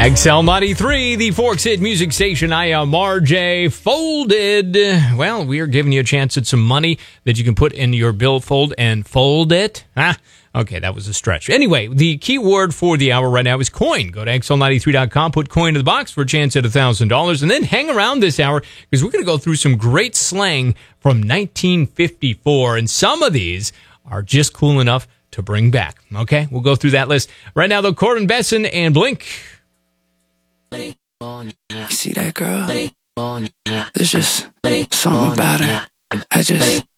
XL93, the Forks Hit Music Station. I am RJ Folded. Well, we are giving you a chance at some money that you can put in your billfold and fold it. Okay, that was a stretch. Anyway, the key word for the hour right now is coin. Go to XL93.com, put coin in the box for a chance at $1,000, and then hang around this hour because we're going to go through some great slang from 1954, and some of these are just cool enough to bring back. Okay, we'll go through that list. Right now, though, Corbin Besson and Blink. You see that girl? There's just something about her. I just